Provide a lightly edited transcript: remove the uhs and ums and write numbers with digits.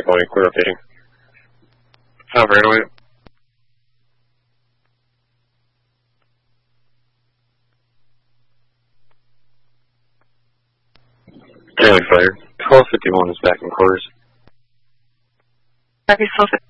20, clear updating. Operator, Daily Fire. 1251 is back in quarters. Copy, 1251.